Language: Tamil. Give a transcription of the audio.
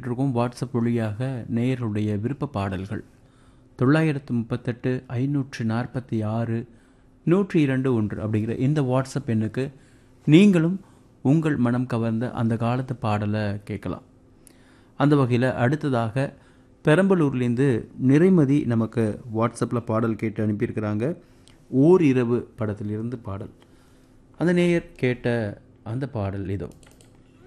கேட்டுட்ருக்கோம் வாட்ஸ்அப் வழியாக நேயருடைய விருப்ப பாடல்கள் 938 546 102 அப்படிங்கிற இந்த வாட்ஸ்அப் எண்ணுக்கு நீங்களும் உங்கள் மனம் கவர்ந்த அந்த காலத்து பாடலை கேட்கலாம். அந்த வகையில் அடுத்ததாக பெரம்பலூர்லேருந்து நிறைமதி நமக்கு வாட்ஸ்அப்பில் பாடல் கேட்டு அனுப்பியிருக்கிறாங்க. ஓர் இரவு படத்திலிருந்து பாடல். அந்த நேயர் கேட்ட அந்த பாடல் இதோ.